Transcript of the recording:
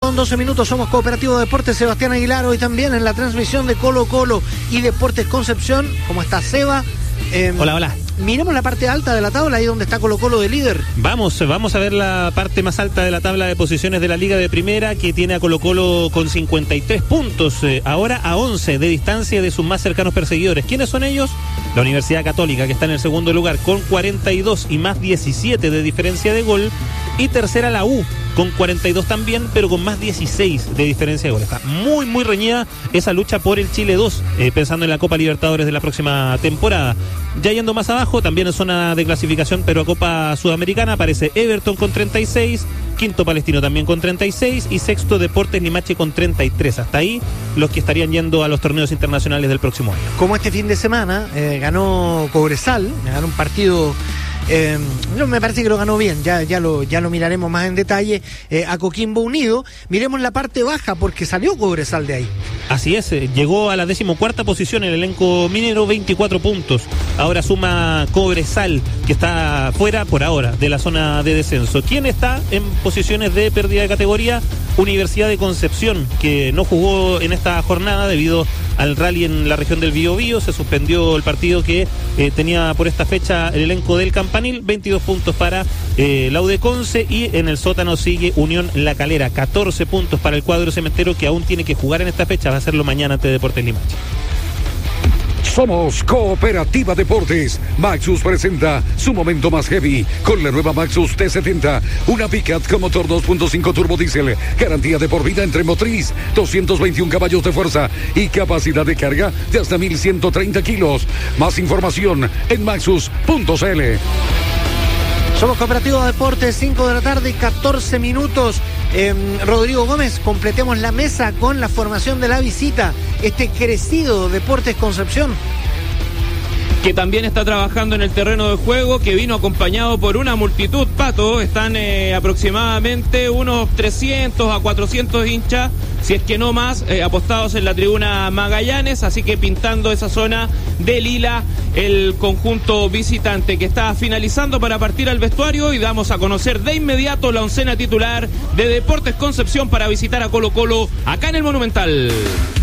con 12 minutos. Somos Cooperativo Deportes. Sebastián Aguilar hoy también en la transmisión de Colo Colo y Deportes Concepción. ¿Cómo está, Seba? Hola. Miremos la parte alta de la tabla, ahí donde está Colo Colo de líder. Vamos a ver la parte más alta de la tabla de posiciones de la Liga de Primera, que tiene a Colo Colo con 53 puntos, ahora a 11 de distancia de sus más cercanos perseguidores. ¿Quiénes son ellos? La Universidad Católica, que está en el segundo lugar con 42 y más 17 de diferencia de gol. Y tercera la U, con 42 también, pero con más 16 de diferencia de gol. Está muy, muy reñida esa lucha por el Chile 2, pensando en la Copa Libertadores de la próxima temporada. Ya yendo más abajo, también en zona de clasificación, pero a Copa Sudamericana, aparece Everton con 36, quinto Palestino también con 36 y sexto Deportes Limache con 33. Hasta ahí los que estarían yendo a los torneos internacionales del próximo año. Como este fin de semana ganó Cobresal, ganó un partido... me parece que lo ganó bien, ya lo miraremos más en detalle, a Coquimbo Unido. Miremos la parte baja porque salió Cobresal de ahí. Así es, llegó a la 14ª posición el elenco minero, 24 puntos. Ahora suma Cobresal, que está fuera por ahora de la zona de descenso. ¿Quién está en posiciones de pérdida de categoría? Universidad de Concepción, que no jugó en esta jornada debido al rally en la región del Biobío. Se suspendió el partido que tenía por esta fecha el elenco del Campanil. 22 puntos para la U de Conce, y en el sótano sigue Unión La Calera, 14 puntos para el cuadro cementero, que aún tiene que jugar en esta fecha. Va a hacerlo mañana ante Deportes Limache. Somos Cooperativa Deportes. Maxus presenta su momento más heavy con la nueva Maxus T70, una pickup con motor 2.5 turbo diésel, garantía de por vida entre motriz, 221 caballos de fuerza y capacidad de carga de hasta 1.130 kilos. Más información en maxus.cl. Somos Cooperativo Deportes, 5 de la tarde, 14 minutos. Rodrigo Gómez, completemos la mesa con la formación de la visita, este crecido Deportes Concepción, que también está trabajando en el terreno de juego, que vino acompañado por una multitud, Pato. Están aproximadamente unos 300 a 400 hinchas, si es que no más, apostados en la tribuna Magallanes, así que pintando esa zona de lila el conjunto visitante, que está finalizando para partir al vestuario, y damos a conocer de inmediato la oncena titular de Deportes Concepción para visitar a Colo Colo acá en el Monumental.